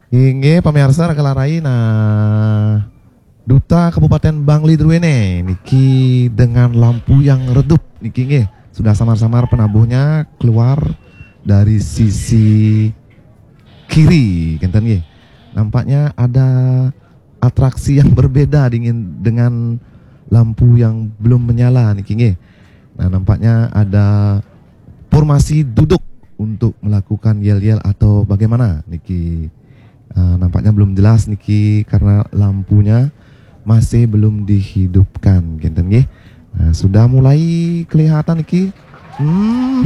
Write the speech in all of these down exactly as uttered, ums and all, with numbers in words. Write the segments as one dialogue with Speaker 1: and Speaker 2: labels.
Speaker 1: Inge pemirsa rekelarai nah Duta Kabupaten Bangli Druene niki dengan lampu yang redup niki nge sudah samar-samar penabuhnya keluar dari sisi kiri kenten nge. Nampaknya ada atraksi yang berbeda dengan dengan lampu yang belum menyala niki nge. Nah, nampaknya ada formasi duduk untuk melakukan yel-yel atau bagaimana niki. Uh, nampaknya belum jelas niki karena lampunya masih belum dihidupkan genten nggih. Nah, sudah mulai kelihatan niki. Hmm.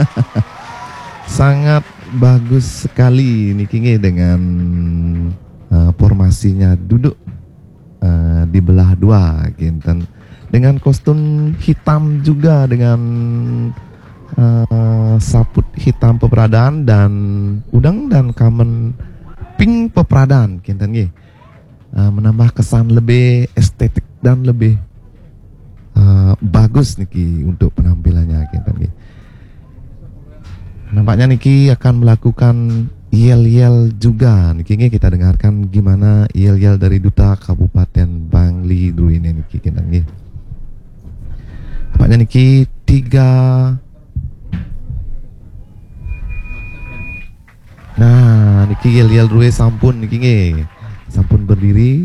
Speaker 1: Sangat bagus sekali niki nggih dengan uh, formasinya duduk uh, di belah dua genten. Dengan kostum hitam juga dengan uh, saput hitam peperadaan dan udang dan kamen pink peperadaan kinten nggih. Uh, menambah kesan lebih estetik dan lebih uh, bagus niki untuk penampilannya kinten nggih. Nampaknya niki akan melakukan yel-yel juga niki nggih, kita dengarkan gimana yel-yel dari Duta Kabupaten Bangli Druene niki kinten nggih. Nampaknya niki tiga. Nah, niki yel-yel Rue sampun niki nggih. Sampun berdiri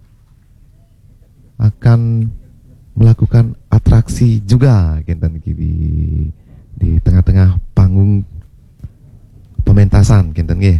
Speaker 1: akan melakukan atraksi juga kinten niki di di tengah-tengah panggung pementasan kinten nggih.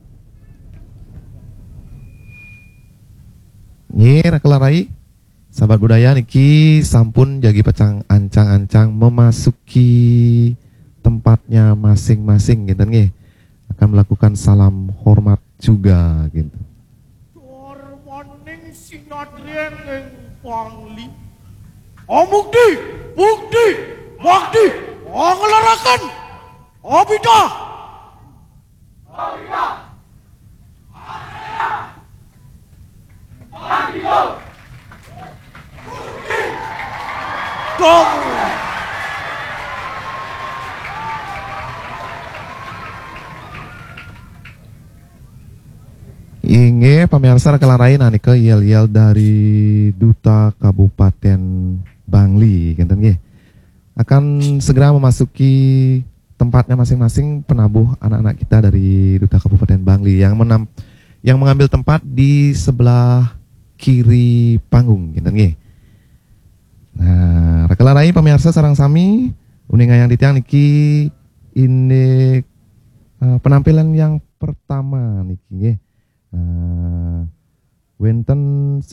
Speaker 1: Nggih rakelarai sahabat budaya niki sampun jagi pecang ancang-ancang memasuki tempatnya masing-masing kinten nggih. Akan melakukan salam hormat juga gitu.
Speaker 2: Warwaning sinadrien ing Bangli. Amukti, bukti, wakti, angelarakan. Abida. Abida. Abida. Abida. Bukti. Kamu.
Speaker 1: Inge pemirsa rekelarai nanti yel-yel dari Duta Kabupaten Bangli kinten nggih. Akan segera memasuki tempatnya masing-masing penabuh anak-anak kita dari Duta Kabupaten Bangli yang menam, yang mengambil tempat di sebelah kiri panggung kinten nggih. Nah, rekelarai pemirsa sarang sami uninga yang ditiang niki ini uh, penampilan yang pertama niki nggih. Uh, Wenten